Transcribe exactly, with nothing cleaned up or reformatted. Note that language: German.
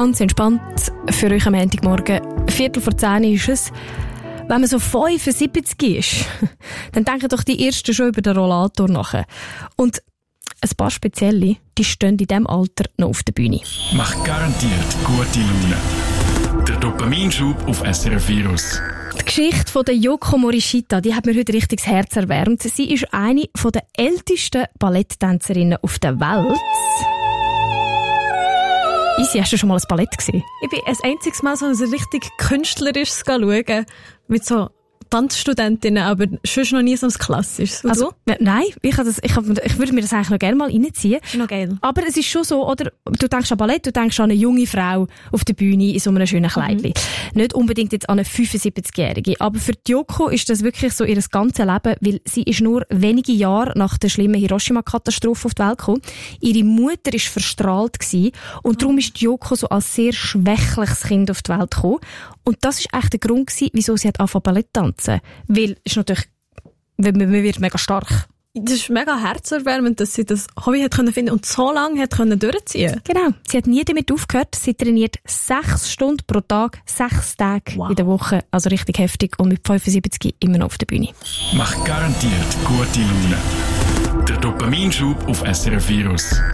Ganz entspannt für euch am Montagmorgen. Viertel vor zehn ist es. Wenn man so fünfundsiebzig ist, dann denken doch die Ersten schon über den Rollator nach. Und ein paar Spezielle, die stehen in diesem Alter noch auf der Bühne. Macht garantiert gute Laune. Der Dopaminschub auf S R F Virus. Die Geschichte von der Yoko Morishita, die hat mir heute richtig das Herz erwärmt. Sie ist eine der ältesten Balletttänzerinnen auf der Welt. Isi, hast du schon mal ein Ballett gesehen? Ich bin ein einziges Mal so ein richtig künstlerisches schauen, mit so Tanzstudentinnen, aber schon noch nie so ein klassisches. Und also, du? Nein, ich, das, ich, ich würde mir das eigentlich noch gerne mal reinziehen. Das ist noch geil. Aber es ist schon so, oder? Du denkst an Ballett, du denkst an eine junge Frau auf der Bühne in so einem schönen Kleidchen. Mhm. Nicht unbedingt jetzt an eine fünfundsiebzigjährige. Aber für die Yoko ist das wirklich so ihr ganzes Leben, weil sie ist nur wenige Jahre nach der schlimmen Hiroshima-Katastrophe auf die Welt gekommen. Ihre Mutter war verstrahlt gewesen, und darum ist die Yoko so als sehr schwächliches Kind auf die Welt gekommen. Und das war echt der Grund gewesen, wieso sie hat angefangen Ballett tanzen. Weil es ist natürlich, man wird mega stark. Das ist mega herzerwärmend, dass sie das Hobby hat können finden und so lange hat können durchziehen. Genau. Sie hat nie damit aufgehört. Sie trainiert sechs Stunden pro Tag, sechs Tage wow. in der Woche. Also richtig heftig. Und mit fünfundsiebzig immer noch auf der Bühne. Macht garantiert gute Laune. Der Dopaminschub auf S R F Virus.